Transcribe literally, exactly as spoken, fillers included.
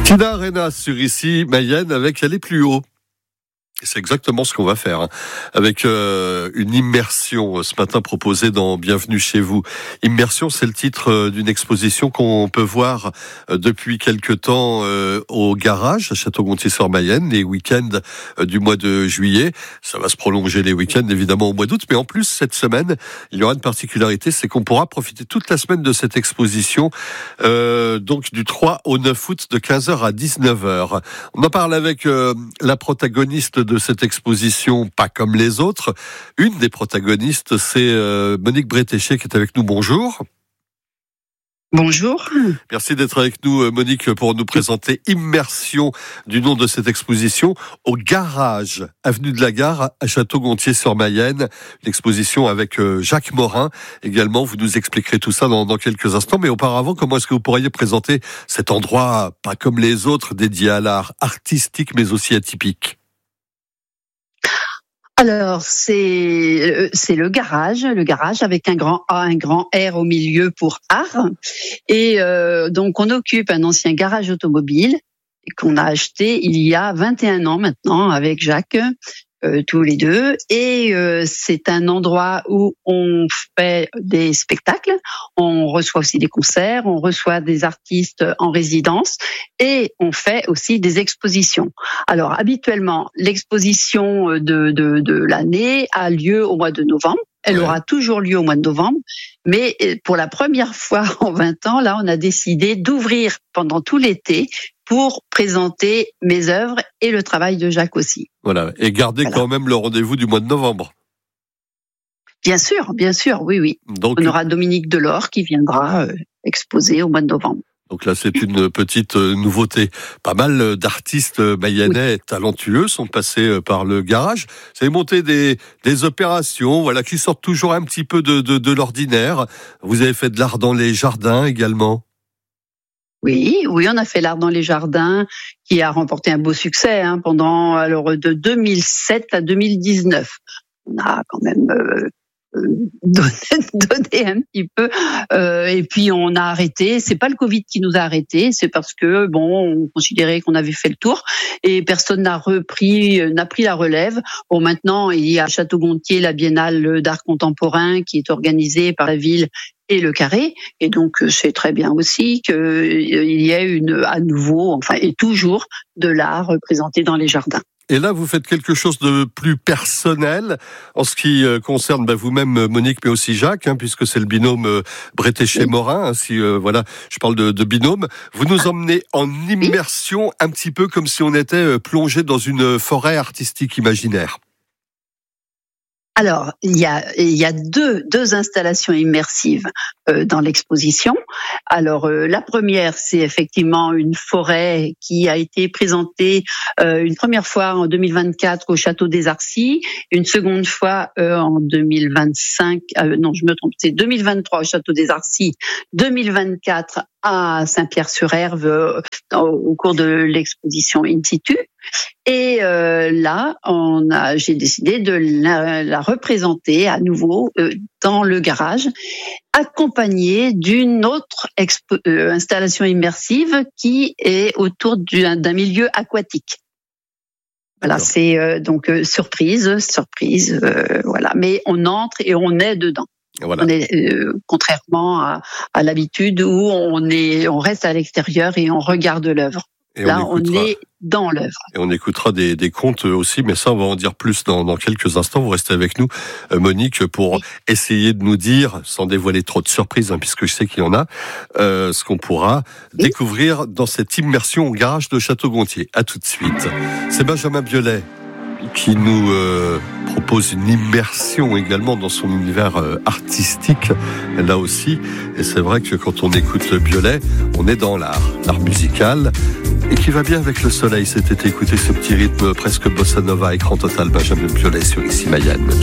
Tina Arena sur ici Mayenne avec Aller plus haut. Et c'est exactement ce qu'on va faire, hein, avec euh, une immersion ce matin proposée dans Bienvenue chez vous. Immersion, c'est le titre euh, d'une exposition qu'on peut voir euh, depuis quelque temps euh, au garage à Château-Gontier-sur-Mayenne, les week-ends euh, du mois de juillet. Ça va se prolonger les week-ends évidemment au mois d'août, mais en plus cette semaine, il y aura une particularité, c'est qu'on pourra profiter toute la semaine de cette exposition, euh, donc du trois au neuf août de quinze heures à dix-neuf heures. On en parle avec euh, la protagoniste de cette exposition, pas comme les autres. Une des protagonistes, c'est euh, Monique Bretéché qui est avec nous. Bonjour. Bonjour. Merci d'être avec nous, Monique, pour nous présenter Immersion, du nom de cette exposition, au garage, avenue de la Gare, à Château-Gontier-sur-Mayenne. L'exposition avec Jacques Morin. Également, vous nous expliquerez tout ça dans, dans quelques instants. Mais auparavant, comment est-ce que vous pourriez présenter cet endroit, pas comme les autres, dédié à l'art artistique, mais aussi atypique? Alors, c'est c'est le garage, le garage avec un grand A, un grand R au milieu pour art. Et euh, donc, on occupe un ancien garage automobile qu'on a acheté il y a vingt et un ans maintenant avec Jacques, euh, tous les deux. Et euh, c'est un endroit où on fait des spectacles, on reçoit aussi des concerts, on reçoit des artistes en résidence et on fait aussi des expositions. Alors, habituellement, l'exposition de, de, de l'année a lieu au mois de novembre. Elle ouais. aura toujours lieu au mois de novembre, mais pour la première fois en vingt ans, là, on a décidé d'ouvrir pendant tout l'été pour présenter mes œuvres et le travail de Jacques aussi. Voilà, et garder voilà. quand même le rendez-vous du mois de novembre. Bien sûr, bien sûr, oui, oui. Donc, on aura Dominique Delors qui viendra euh, exposer au mois de novembre. Donc là, c'est une petite nouveauté. Pas mal d'artistes mayennais oui. talentueux sont passés par le garage. Vous avez monté des, des opérations, voilà, qui sortent toujours un petit peu de, de, de l'ordinaire. Vous avez fait de l'art dans les jardins également. Oui, oui, on a fait l'art dans les jardins, qui a remporté un beau succès hein, pendant alors de deux mille sept à deux mille dix-neuf. On a quand même euh, donné, donné un petit peu, euh, et puis on a arrêté. C'est pas le Covid qui nous a arrêtés, c'est parce que bon, on considérait qu'on avait fait le tour et personne n'a repris, n'a pris la relève. Bon, maintenant il y a à Château-Gontier la Biennale d'art contemporain qui est organisée par la ville et le Carré, et donc c'est très bien aussi qu'il y ait une, à nouveau, enfin et toujours, de l'art présenté dans les jardins. Et là, vous faites quelque chose de plus personnel en ce qui concerne bah, vous-même, Monique, mais aussi Jacques, hein, puisque c'est le binôme euh, Bretéché-Morin. Hein, si euh, voilà, je parle de, de binôme. Vous nous emmenez en immersion, un petit peu comme si on était plongé dans une forêt artistique imaginaire. Alors, il y a, il y a deux, deux installations immersives euh, dans l'exposition. Alors, euh, la première, c'est effectivement une forêt qui a été présentée euh, une première fois en deux mille vingt-quatre au Château des Arcis, une seconde fois euh, en deux mille vingt-cinq, euh, non, je me trompe, c'est deux mille vingt-trois au Château des Arcis, deux mille vingt-quatre à Saint-Pierre-sur-Herve euh, au cours de l'exposition in situ. Et euh, là, on a, j'ai décidé de la, la représenter à nouveau euh, dans le garage, accompagnée d'une autre expo- euh, installation immersive qui est autour d'un, d'un milieu aquatique. Voilà, D'accord. c'est euh, donc euh, surprise, surprise, euh, voilà. Mais on entre et on est dedans. Voilà. On est euh, contrairement à, à l'habitude où on est, on reste à l'extérieur et on regarde l'œuvre. Et Là, on, on est dans l'œuvre. Et on écoutera des, des contes aussi, mais ça, on va en dire plus dans, dans quelques instants. Vous restez avec nous, Monique, pour oui. essayer de nous dire, sans dévoiler trop de surprises, hein, puisque je sais qu'il y en a, euh, ce qu'on pourra oui. découvrir dans cette immersion au garage de Château-Gontier. À tout de suite. C'est Benjamin Biolay qui nous euh, propose une immersion également dans son univers euh, artistique, là aussi. Et c'est vrai que quand on écoute le Biolay, on est dans l'art, l'art musical, et qui va bien avec le soleil cet été. Écoutez ce petit rythme presque bossa nova, écran total, Benjamin Biolay sur ici Mayenne.